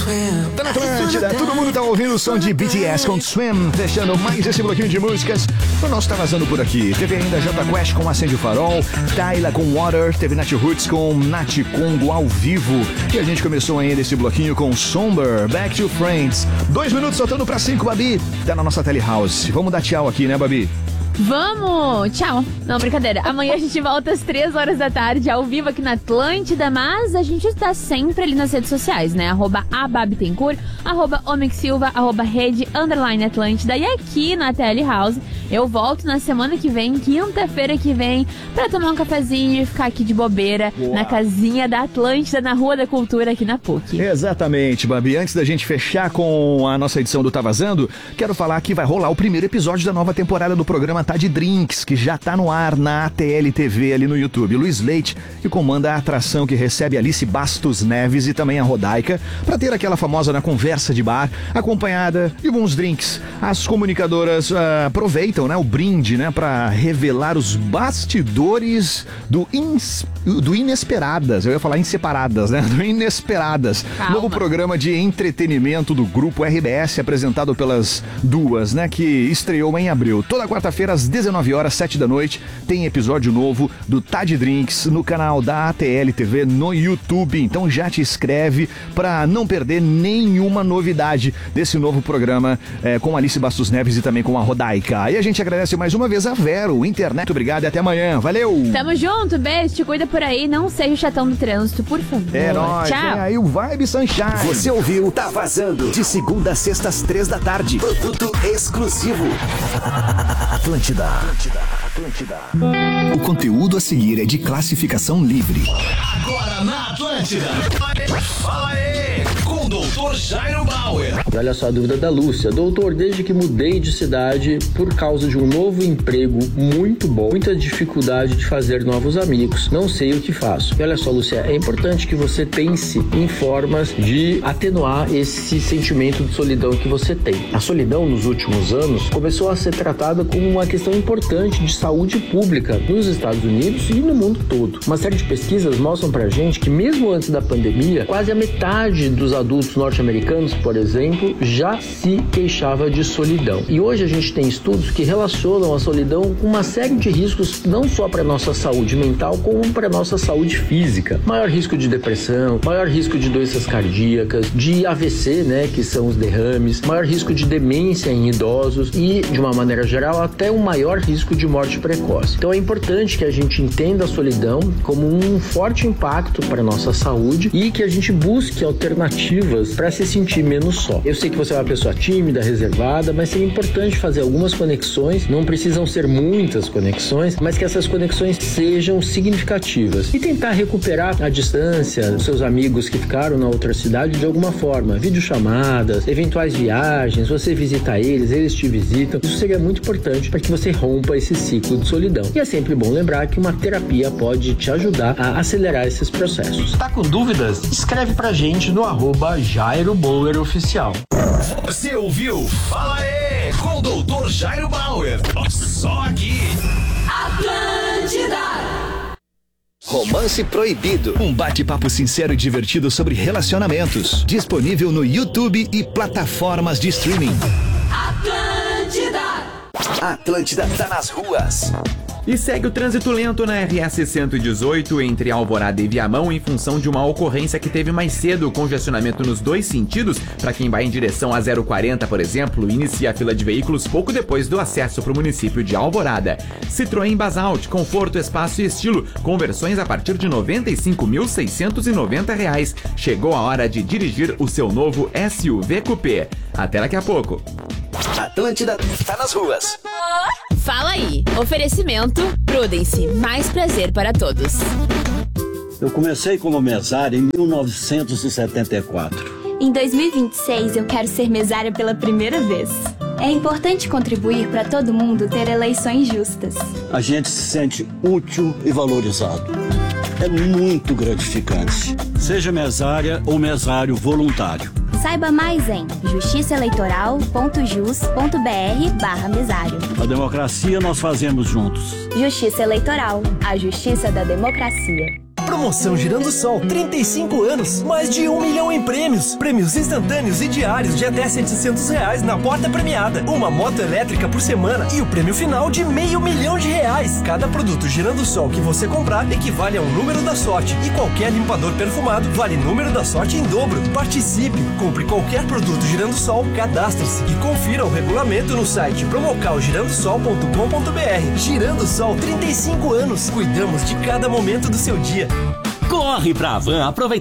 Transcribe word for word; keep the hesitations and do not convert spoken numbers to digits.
Tá na Atlântida, todo mundo tá ouvindo o som de B T S com Swim, fechando mais esse bloquinho de músicas. O nosso tá vazando por aqui. Teve ainda Jota Quest com Acende o Farol, Tyla com Water, teve Nat Roots com Nat Congo ao vivo. E a gente começou ainda esse bloquinho com Somber, Back to Friends. Dois minutos soltando pra cinco, Babi. Tá na nossa telehouse. Vamos dar tchau aqui, né, Babi? Vamos! Tchau! Não, brincadeira. Amanhã a gente volta às três horas da tarde, ao vivo aqui na Atlântida, mas a gente está sempre ali nas redes sociais, né? Arroba ababitencourt, arroba Omix Silva, arroba rede, underline Atlântida. E aqui na Telehouse, eu volto na semana que vem, quinta-feira que vem, pra tomar um cafezinho e ficar aqui de bobeira. Uau. Na casinha da Atlântida, na Rua da Cultura, aqui na P U C. Exatamente, Babi. Antes da gente fechar com a nossa edição do Tá Vazando, quero falar que vai rolar o primeiro episódio da nova temporada do programa Tá de Drinks, que já tá no ar na A T L T V ali no YouTube. Luiz Leite, que comanda a atração que recebe Alice Bastos Neves e também a Rodaica, para ter aquela famosa na conversa de bar, acompanhada de bons drinks. As comunicadoras uh, aproveitam, né, o brinde, né, para revelar os bastidores do, ins, do Inesperadas. Eu ia falar Inseparadas, né? Do Inesperadas. Calma. Novo programa de entretenimento do Grupo R B S, apresentado pelas duas, né, que estreou em abril. Toda quarta-feira, às dezenove horas, sete da noite, tem episódio novo do Tá de Drinks no canal da A T L T V no YouTube. Então já te inscreve para não perder nenhuma novidade desse novo programa é, com Alice Bastos Neves e também com a Rodaica. E a gente agradece mais uma vez a Vero Internet. Obrigado e até amanhã. Valeu! Tamo junto, beijo, te cuida por aí, não seja o chatão do trânsito, por favor. É nóis. Tchau. Vem aí o Vibe Sunshine. Você ouviu Tá Vazando, de segunda a sexta às três da tarde. Produto exclusivo. Atlântida. Atlântida. Atlântida. O conteúdo a seguir é de classificação livre. Agora na Atlântida. Fala aí, com o doutor Jairo Bauer. Olha só a dúvida da Lúcia. Doutor, desde que mudei de cidade por causa de um novo emprego muito bom, muita dificuldade de fazer novos amigos, não sei o que faço. E olha só, Lúcia, é importante que você pense em formas de atenuar esse sentimento de solidão que você tem. A solidão nos últimos anos começou a ser tratada como uma questão importante de saúde pública nos Estados Unidos e no mundo todo. Uma série de pesquisas mostram pra gente que mesmo antes da pandemia, quase a metade dos adultos norte-americanos, por exemplo, já se queixava de solidão. E hoje a gente tem estudos que relacionam a solidão com uma série de riscos, não só para nossa saúde mental, como para nossa saúde física. Maior risco de depressão, maior risco de doenças cardíacas, de A V C, né, que são os derrames, maior risco de demência em idosos e, de uma maneira geral, até um maior risco de morte precoce. Então é importante que a gente entenda a solidão como um forte impacto para a nossa saúde e que a gente busque alternativas para se sentir menos só. Eu sei que você é uma pessoa tímida, reservada, mas é importante fazer algumas conexões, não precisam ser muitas conexões, mas que essas conexões sejam significativas e tentar recuperar a distância dos seus amigos que ficaram na outra cidade de alguma forma, videochamadas, eventuais viagens, você visita eles, eles te visitam. Isso seria muito importante para que você rompa esse ciclo de solidão. E é sempre bom lembrar que uma terapia pode te ajudar a acelerar esses processos. Tá com dúvidas? Escreve pra gente no arroba Jairo Bauer Oficial. Você ouviu? Fala aí, com o doutor Jairo Bauer. Só aqui. Atlântida. Romance Proibido. Um bate-papo sincero e divertido sobre relacionamentos. Disponível no YouTube e plataformas de streaming. Atlântida. Atlântida tá nas ruas. E segue o trânsito lento na R S cento e dezoito entre Alvorada e Viamão em função de uma ocorrência que teve mais cedo. Congestionamento nos dois sentidos. Para quem vai em direção a zero quarenta, por exemplo, inicia a fila de veículos pouco depois do acesso para o município de Alvorada. Citroën Basalt, conforto, espaço e estilo. Conversões a partir de noventa e cinco mil seiscentos e noventa reais. Chegou a hora de dirigir o seu novo S U V Coupé. Até daqui a pouco. Atlântida tá nas ruas. Fala aí. Oferecimento Prudence. Mais prazer para todos. Eu comecei como mesária em mil novecentos e setenta e quatro. Em dois mil e vinte e seis, eu quero ser mesária pela primeira vez. É importante contribuir para todo mundo ter eleições justas. A gente se sente útil e valorizado. É muito gratificante. Seja mesária ou mesário voluntário. Saiba mais em justiçaeleitoral.jus.br barra mesário. A democracia nós fazemos juntos. Justiça Eleitoral, a justiça da democracia. Promoção Girando Sol, trinta e cinco anos, mais de um milhão em prêmios. Prêmios instantâneos e diários de até setecentos reais na porta premiada. Uma moto elétrica por semana e o prêmio final de meio milhão de reais. Cada produto Girando Sol que você comprar equivale a um número da sorte. E qualquer limpador perfumado vale número da sorte em dobro. Participe, compre qualquer produto Girando Sol, cadastre-se e confira o regulamento no site promocal girando sol ponto com ponto br. Girando Sol, trinta e cinco anos. Cuidamos de cada momento do seu dia. Corre pra Havan aproveitar